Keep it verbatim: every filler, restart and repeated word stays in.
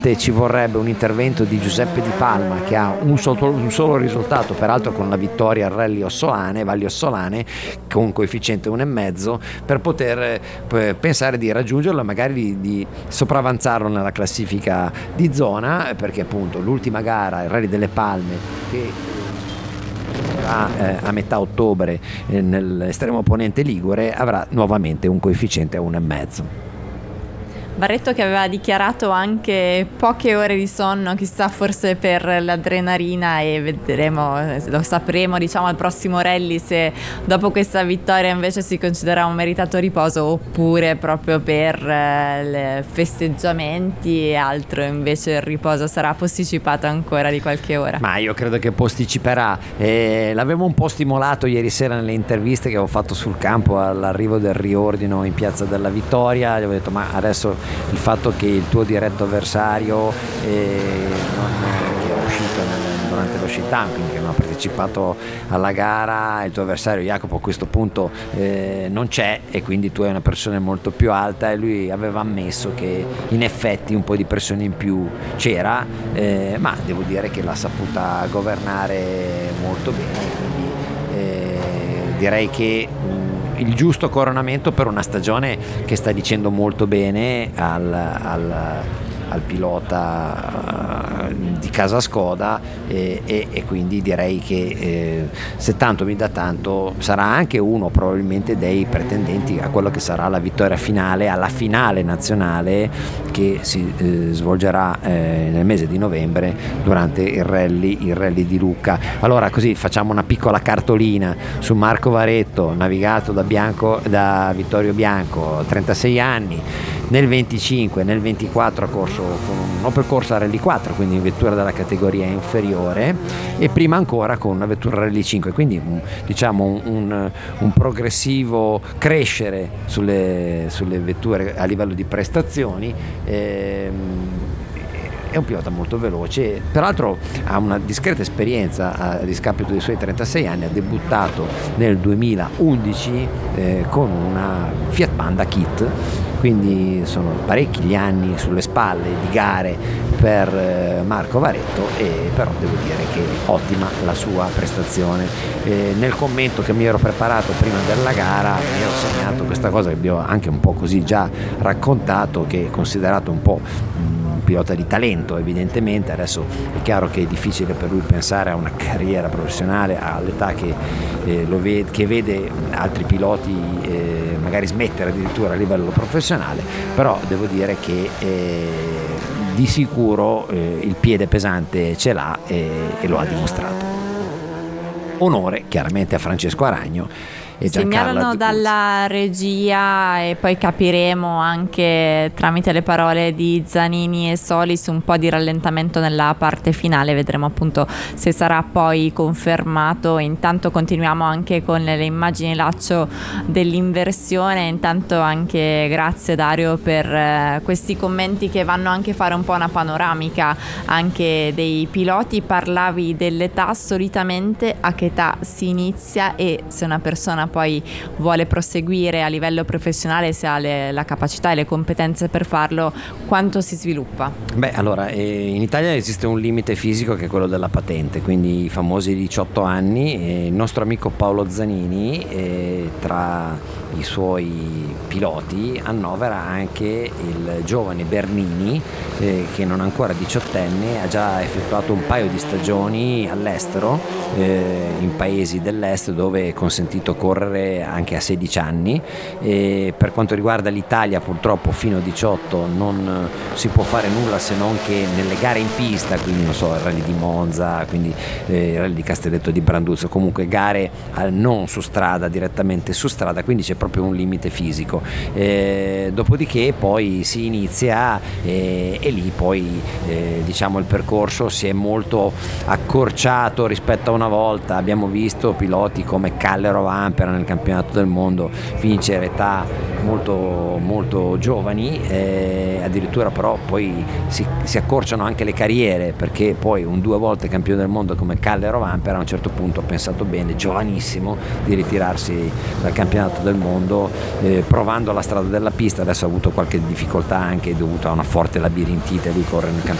ci vorrebbe un intervento di Giuseppe Di Palma, che ha un solo, un solo risultato, peraltro con la vittoria al Rally Ossolane, Valli Ossolane, con un coefficiente uno e mezzo, per poter eh, pensare di raggiungerlo e magari di, di sopravanzarlo nella classifica di zona, perché appunto l'ultima gara, il Rally delle Palme, che a, eh, a metà ottobre eh, nell'estremo opponente ligure, avrà nuovamente un coefficiente a uno e mezzo. Barretto che aveva dichiarato anche poche ore di sonno, chissà, forse per l'adrenalina, e vedremo, lo sapremo diciamo al prossimo rally se dopo questa vittoria invece si considera un meritato riposo oppure proprio per eh, festeggiamenti e altro invece il riposo sarà posticipato ancora di qualche ora. Ma io credo che posticiperà, eh, l'avevo un po' stimolato ieri sera nelle interviste che avevo fatto sul campo all'arrivo del riordino in Piazza della Vittoria. Gli avevo detto: ma adesso il fatto che il tuo diretto avversario eh, non, che era uscito nel, durante lo showdown, quindi che non ha partecipato alla gara, il tuo avversario Jacopo a questo punto eh, non c'è, e quindi tu hai una pressione molto più alta, e lui aveva ammesso che in effetti un po' di pressione in più c'era, eh, ma devo dire che l'ha saputa governare molto bene, quindi eh, direi che mh, il giusto coronamento per una stagione che sta dicendo molto bene al, al, al pilota uh, di casa Skoda, e, e, e quindi direi che eh, se tanto mi dà tanto sarà anche uno probabilmente dei pretendenti a quello che sarà la vittoria finale, alla finale nazionale che si eh, svolgerà eh, nel mese di novembre durante il rally, il rally di Lucca. Allora, così facciamo una piccola cartolina su Marco Varetto, navigato da, Bianco, da Vittorio Bianco, trentasei anni, nel venticinque, nel ventiquattro ha corso con un Opel Corsa Rally quattro, quindi vettura della categoria inferiore, e prima ancora con una vettura Rally cinque, quindi diciamo un, un, un progressivo crescere sulle, sulle vetture a livello di prestazioni. Ehm, è un pilota molto veloce, peraltro ha una discreta esperienza a discapito dei suoi trentasei anni, ha debuttato nel duemilaundici eh, con una Fiat Panda Kit, quindi sono parecchi gli anni sulle spalle di gare per eh, Marco Varetto, e però devo dire che ottima la sua prestazione. Eh, nel commento che mi ero preparato prima della gara mi ero segnato questa cosa che vi ho anche un po' così già raccontato, che è considerato un po' mh, pilota di talento evidentemente. Adesso è chiaro che è difficile per lui pensare a una carriera professionale all'età che, eh, lo ve- che vede altri piloti eh, magari smettere addirittura a livello professionale, però devo dire che eh, di sicuro eh, il piede pesante ce l'ha e, e lo ha dimostrato. Onore chiaramente a Francesco Aragno. Segnalano dalla regia, e poi capiremo anche tramite le parole di Zanini e Solis un po' di rallentamento nella parte finale, vedremo appunto se sarà poi confermato. Intanto continuiamo anche con le immagini laccio dell'inversione. Intanto anche grazie Dario per eh, questi commenti che vanno anche a fare un po' una panoramica anche dei piloti. Parlavi dell'età, solitamente a che età si inizia, e se una persona poi vuole proseguire a livello professionale, se ha le, la capacità e le competenze per farlo, quanto si sviluppa? Beh, allora eh, in Italia esiste un limite fisico che è quello della patente, quindi i famosi diciotto anni, e il nostro amico Paolo Zanini eh, tra i suoi piloti annovera anche il giovane Bernini eh, che non è ancora diciottenne, ha già effettuato un paio di stagioni all'estero, eh, in paesi dell'est dove è consentito correre anche a sedici anni. E per quanto riguarda l'Italia, purtroppo fino a diciotto non si può fare nulla se non che nelle gare in pista, quindi non so, il rally di Monza, quindi eh, il rally di Castelletto di Branduzzo, comunque gare eh, non su strada, direttamente su strada, quindi c'è proprio un limite fisico. Eh, dopodiché poi si inizia eh, e lì poi eh, diciamo il percorso si è molto accorciato rispetto a una volta. Abbiamo visto piloti come Kalle Rovanperä correre nel campionato del mondo, finisce a età molto, molto giovani, eh, addirittura però poi si, si accorciano anche le carriere, perché poi un due volte campione del mondo come Kalle Rovanperä a un certo punto ha pensato bene, giovanissimo, di ritirarsi dal campionato del mondo, eh, provando la strada della pista. Adesso ha avuto qualche difficoltà anche dovuta a una forte labirintite, lui corre nel campionato